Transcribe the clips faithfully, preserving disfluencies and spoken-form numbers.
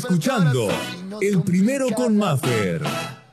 Escuchando El Primero con Maffer.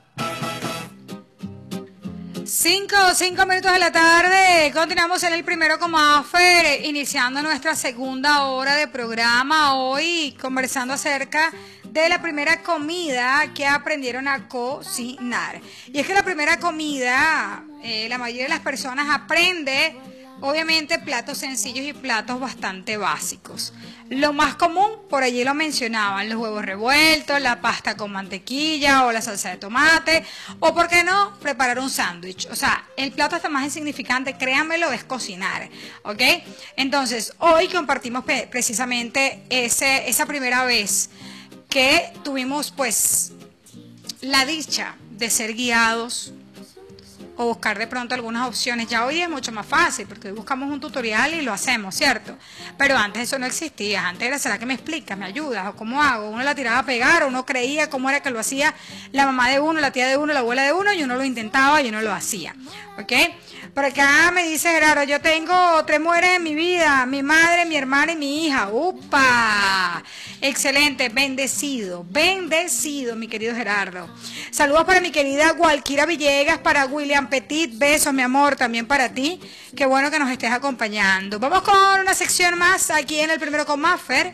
Cinco, cinco minutos de la tarde, continuamos en El Primero con Maffer, iniciando nuestra segunda hora de programa, hoy conversando acerca de la primera comida que aprendieron a cocinar. Y es que la primera comida, eh, la mayoría de las personas aprende, obviamente, platos sencillos y platos bastante básicos. Lo más común, por allí lo mencionaban, los huevos revueltos, la pasta con mantequilla o la salsa de tomate, o por qué no, preparar un sándwich. O sea, el plato hasta más insignificante, créanmelo, es cocinar, ¿ok? Entonces, hoy compartimos precisamente ese, esa primera vez que tuvimos, pues, la dicha de ser guiados o buscar de pronto algunas opciones. Ya hoy es mucho más fácil porque hoy buscamos un tutorial y lo hacemos, ¿cierto? Pero antes eso no existía. Antes era, ¿será que me explicas, me ayudas o cómo hago? Uno la tiraba a pegar, o uno creía cómo era que lo hacía la mamá de uno, la tía de uno, la abuela de uno, y uno lo intentaba y uno lo hacía, ¿ok? Por acá me dice Gerardo, yo tengo tres mujeres en mi vida, mi madre, mi hermana y mi hija. ¡Upa! Excelente, bendecido, bendecido, mi querido Gerardo. Saludos para mi querida Gualquira Villegas, para William Petit, besos, mi amor, también para ti. Qué bueno que nos estés acompañando. Vamos con una sección más aquí en El Primero con Maffer.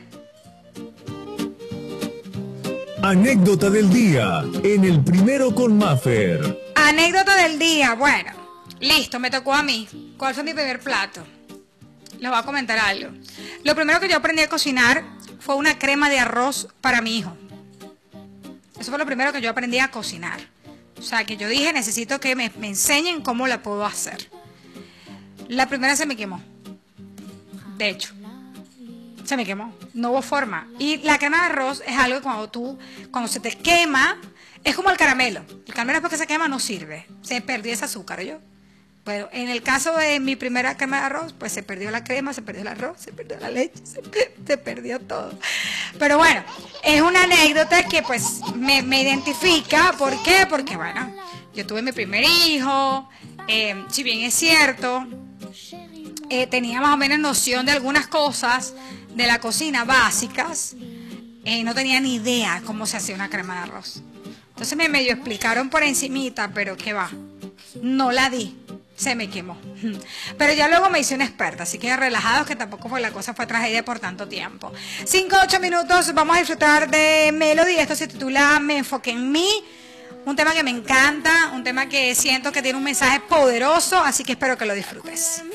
Anécdota del día en El Primero con Maffer. Anécdota del día, bueno, listo, me tocó a mí. ¿Cuál fue mi primer plato? Les voy a comentar algo. Lo primero que yo aprendí a cocinar fue una crema de arroz para mi hijo. Eso fue lo primero que yo aprendí a cocinar. O sea, que yo dije, necesito que me, me enseñen cómo la puedo hacer. La primera se me quemó. De hecho, se me quemó. No hubo forma. Y la crema de arroz es algo que cuando tú, cuando se te quema, es como el caramelo. El caramelo después que se quema no sirve. Se perdió ese azúcar, ¿yo? Bueno, en el caso de mi primera crema de arroz, pues se perdió la crema, se perdió el arroz, se perdió la leche, se, se perdió todo. Pero bueno, es una anécdota que pues me, me identifica. ¿Por qué? Porque bueno, yo tuve mi primer hijo, eh, si bien es cierto, eh, tenía más o menos noción de algunas cosas de la cocina básicas, eh, no tenía ni idea cómo se hacía una crema de arroz. Entonces me medio explicaron por encimita, pero qué va, no la di. Se me quemó. Pero ya luego me hice una experta, así que relajados, que tampoco fue la cosa fue tragedia por tanto tiempo. Cinco, ocho minutos, vamos a disfrutar de Melody. Esto se titula Me enfoqué en mí. Un tema que me encanta, un tema que siento que tiene un mensaje poderoso, así que espero que lo disfrutes.